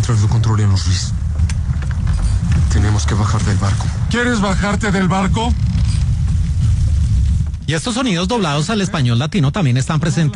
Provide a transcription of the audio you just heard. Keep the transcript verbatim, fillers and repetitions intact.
encontrar el control en los Luis. Tenemos que bajar del barco. ¿Quieres bajarte del barco? Y estos sonidos doblados al español latino también están presentes